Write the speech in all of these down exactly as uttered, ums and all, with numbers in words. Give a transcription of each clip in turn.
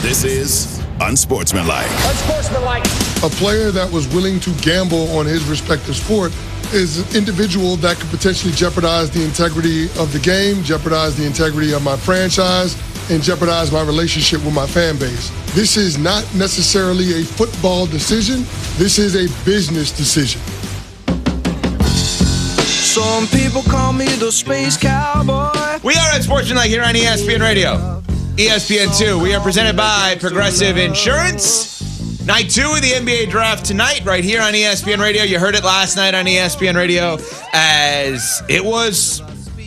This is Unsportsmanlike. Unsportsmanlike. A player that was willing to gamble on his respective sport is an individual that could potentially jeopardize the integrity of the game, jeopardize the integrity of my franchise, and jeopardize my relationship with my fan base. This is not necessarily a football decision. This is a business decision. Some people call me the space cowboy. We are Unsportsmanlike here on E S P N Radio. E S P N two. We are presented by Progressive Insurance. Night two of the N B A draft tonight, right here on E S P N Radio. You heard it last night on E S P N Radio as it was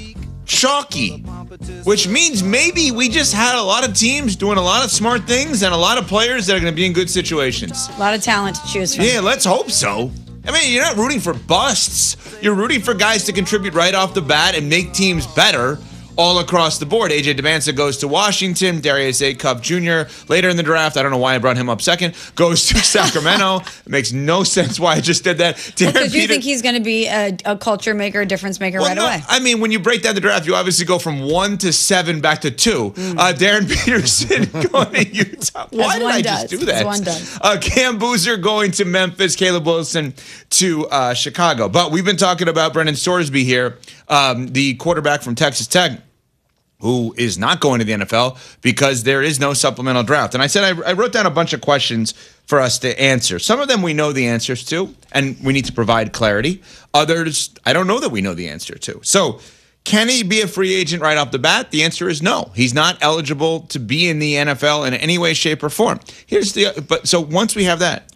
chalky, which means maybe we just had a lot of teams doing a lot of smart things and a lot of players that are going to be in good situations. A lot of talent to choose from. Yeah, let's hope so. I mean, you're not rooting for busts. You're rooting for guys to contribute right off the bat and make teams better all across the board. A J Demancia goes to Washington. Darius A. Cup Junior later in the draft, I don't know why I brought him up second, goes to Sacramento. It makes no sense why I just did that. Because well, you think he's going to be a, a culture maker, a difference maker well, right no, away. I mean, when you break down the draft, you obviously go from one to seven back to two. Mm. Uh, Darren Peterson going to Utah. Why did I does. just do that? As one does. Uh, Cam Boozer going to Memphis. Caleb Wilson to uh, Chicago. But we've been talking about Brendan Sorsby here, um, the quarterback from Texas Tech, who is not going to the N F L because there is no supplemental draft. And I said I, I wrote down a bunch of questions for us to answer. Some of them we know the answers to, and we need to provide clarity. Others, I don't know that we know the answer to. So, can he be a free agent right off the bat? The answer is no. He's not eligible to be in the N F L in any way, shape, or form. Here's the but so once we have that,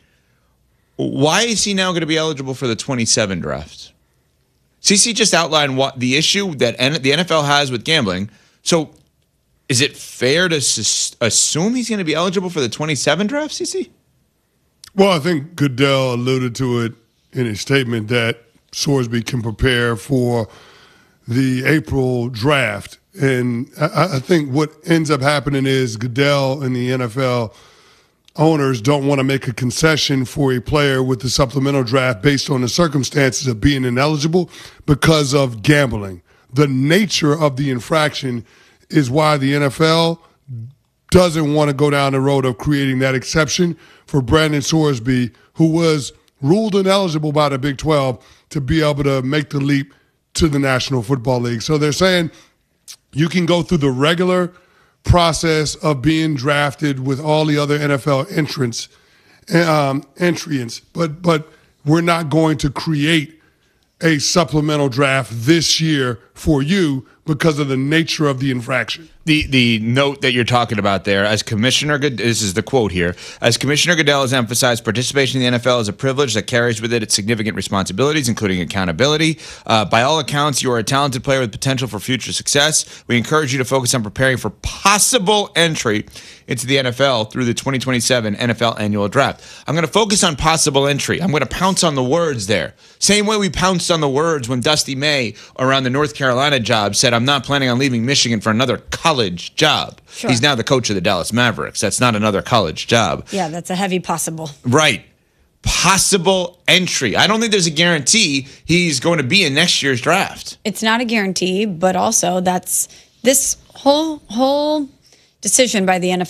why is he now going to be eligible for the twenty-seven draft? C C just outlined what the issue that the N F L has with gambling. So, is it fair to s- assume he's going to be eligible for the twenty-seven draft, C C? Well, I think Goodell alluded to it in his statement that Sorsby can prepare for the April draft. And I, I think what ends up happening is Goodell and the N F L owners don't want to make a concession for a player with the supplemental draft based on the circumstances of being ineligible because of gambling. The nature of the infraction is why the N F L doesn't want to go down the road of creating that exception for Brandon Sorsby, who was ruled ineligible by the Big twelve, to be able to make the leap to the National Football League. So they're saying you can go through the regular process of being drafted with all the other N F L entrants, um, entrants, but but we're not going to create a supplemental draft this year for you because of the nature of the infraction. The the note that you're talking about there, as Commissioner Goodell, this is the quote here, as Commissioner Goodell has emphasized, participation in the N F L is a privilege that carries with it its significant responsibilities, including accountability. Uh, by all accounts, you are a talented player with potential for future success. We encourage you to focus on preparing for possible entry into the N F L through the twenty twenty-seven N F L Annual Draft. I'm going to focus on possible entry. I'm going to pounce on the words there. Same way we pounced on the words when Dusty May around the North Carolina job said, I'm not planning on leaving Michigan for another college job. Sure. He's now the coach of the Dallas Mavericks. That's not another college job. Yeah, that's a heavy possible. Right. Possible entry. I don't think there's a guarantee he's going to be in next year's draft. It's not a guarantee, but also that's this whole whole decision by the N F L